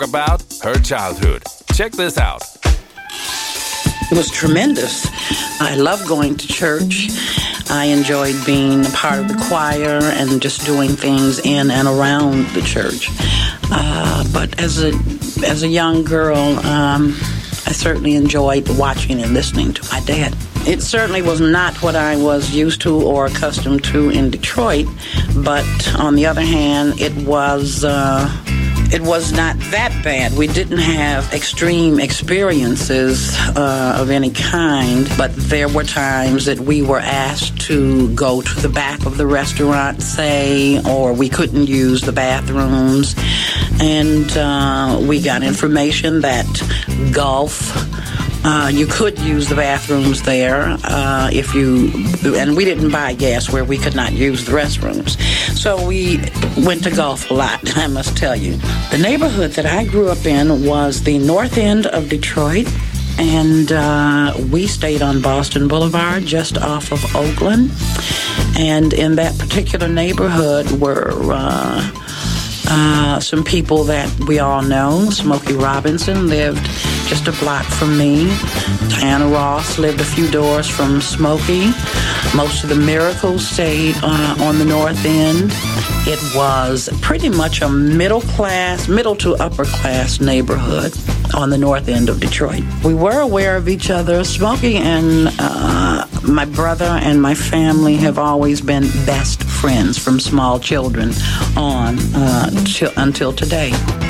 about her childhood. Check this out. It was tremendous. I loved going to church. I enjoyed being a part of the choir and just doing things in and around the church. But as a young girl, I certainly enjoyed watching and listening to my dad. It certainly was not what I was used to or accustomed to in Detroit, but on the other hand, it was not that bad. We didn't have extreme experiences of any kind, but there were times that we were asked to go to the back of the restaurant, say, or we couldn't use the bathrooms, and we got information that golf, you could use the bathrooms there and we didn't buy gas where we could not use the restrooms. So we went to golf a lot, I must tell you. The neighborhood that I grew up in was the north end of Detroit, and we stayed on Boston Boulevard just off of Oakland. And in that particular neighborhood were some people that we all know. Smokey Robinson lived just a block from me. Diana Ross lived a few doors from Smokey. Most of the Miracles stayed on the north end. It was pretty much a middle to upper class neighborhood on the north end of Detroit. We were aware of each other. Smokey and my brother and my family have always been best friends from small children on until today.